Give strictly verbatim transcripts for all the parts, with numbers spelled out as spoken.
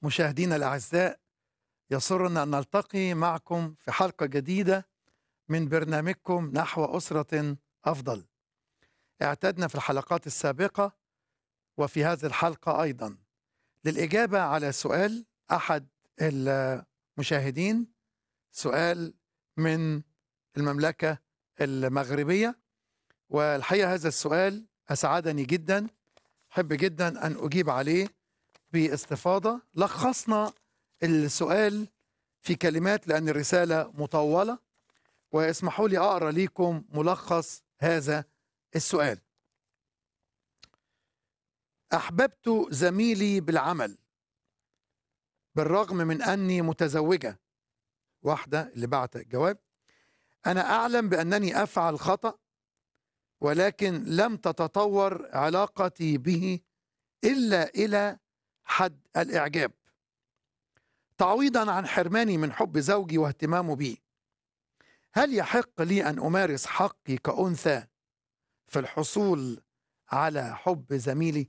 مشاهدينا الأعزاء، يسرنا أن نلتقي معكم في حلقة جديدة من برنامجكم نحو أسرة أفضل. اعتدنا في الحلقات السابقة وفي هذه الحلقة أيضا للإجابة على سؤال أحد المشاهدين، سؤال من المملكة المغربية، والحقيقة هذا السؤال أسعدني جدا، أحب جدا أن أجيب عليه باستفاضة. لخصنا السؤال في كلمات لأن الرسالة مطولة، واسمحوا لي أقرأ لكم ملخص هذا السؤال. أحببت زميلي بالعمل بالرغم من أني متزوجة. واحدة اللي بعت الجواب: أنا أعلم بأنني أفعل خطأ، ولكن لم تتطور علاقتي به إلا إلى حد الإعجاب، تعويضا عن حرماني من حب زوجي واهتمامه بي. هل يحق لي أن أمارس حقي كأنثى في الحصول على حب زميلي؟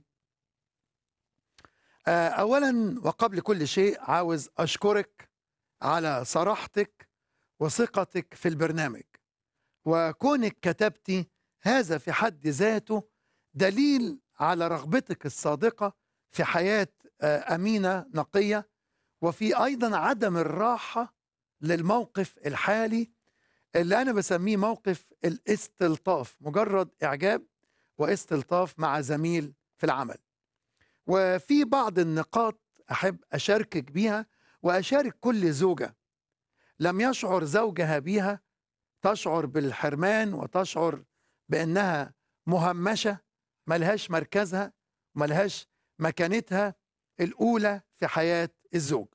أولا وقبل كل شيء عاوز أشكرك على صراحتك وثقتك في البرنامج، وكونك كتبتي هذا في حد ذاته دليل على رغبتك الصادقة في حياة أمينة نقية، وفي أيضا عدم الراحة للموقف الحالي اللي أنا بسميه موقف الاستلطاف، مجرد إعجاب واستلطاف مع زميل في العمل. وفي بعض النقاط أحب أشاركك بيها، وأشارك كل زوجة لم يشعر زوجها بيها تشعر بالحرمان وتشعر بأنها مهمشة، ملهاش مركزها وملهاش مكانتها الأولى في حياة الزوج.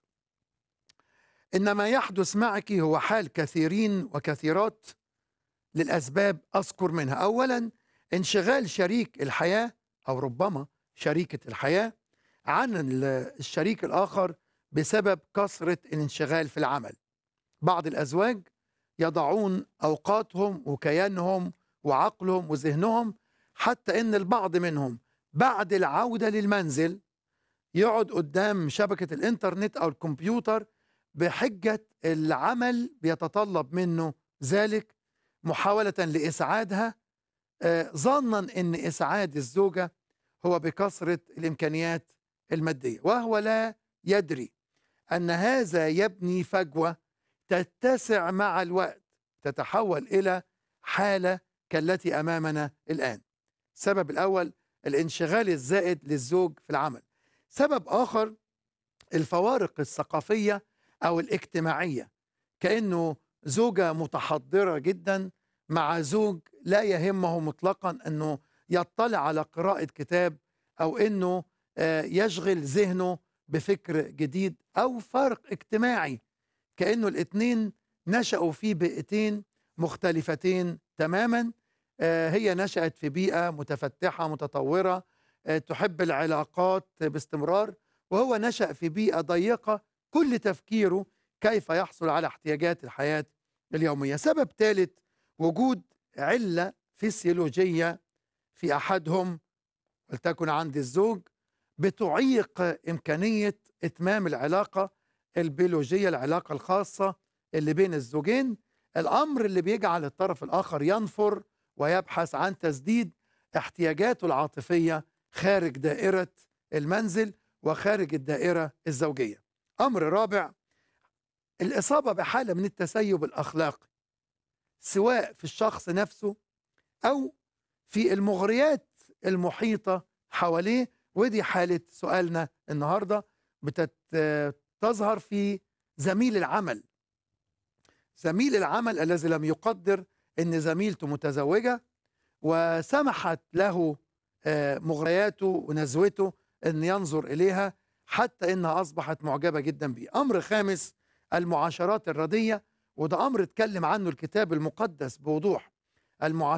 إنما يحدث معك هو حال كثيرين وكثيرات للأسباب أذكر منها. أولا، انشغال شريك الحياة أو ربما شريكة الحياة عن الشريك الآخر بسبب كثرة الانشغال في العمل. بعض الأزواج يضعون أوقاتهم وكيانهم وعقلهم وذهنهم، حتى إن البعض منهم بعد العودة للمنزل يقعد قدام شبكة الإنترنت أو الكمبيوتر بحجة العمل بيتطلب منه ذلك، محاولة لإسعادها، آه، ظنا أن إسعاد الزوجة هو بكثرة الإمكانيات المادية، وهو لا يدري أن هذا يبني فجوة تتسع مع الوقت، تتحول إلى حالة كالتي أمامنا الآن. السبب الأول الانشغال الزائد للزوج في العمل. سبب آخر الفوارق الثقافية أو الاجتماعية، كأنه زوجة متحضرة جدا مع زوج لا يهمه مطلقا أنه يطلع على قراءة كتاب أو أنه يشغل ذهنه بفكر جديد، أو فرق اجتماعي كأنه الاثنين نشأوا في بيئتين مختلفتين تماما. هي نشأت في بيئة متفتحة متطورة تحب العلاقات باستمرار، وهو نشأ في بيئة ضيقة كل تفكيره كيف يحصل على احتياجات الحياة اليومية. سبب ثالث وجود علة فسيولوجية في أحدهم، ولتكن عند الزوج، بتعيق إمكانية إتمام العلاقة البيولوجية، العلاقة الخاصة اللي بين الزوجين، الأمر اللي بيجعل الطرف الآخر ينفر ويبحث عن تسديد احتياجاته العاطفية خارج دائرة المنزل وخارج الدائرة الزوجية. أمر رابع، الإصابة بحالة من التسيب الأخلاقي، سواء في الشخص نفسه أو في المغريات المحيطة حواليه. ودي حالة سؤالنا النهاردة بتظهر في زميل العمل. زميل العمل الذي لم يقدر أن زميلته متزوجة وسمحت له مغرياته ونزوته أن ينظر إليها حتى أنها أصبحت معجبة جدا به. أمر خامس المعاشرات الردية، وده أمر اتكلم عنه الكتاب المقدس بوضوح. المعاشرات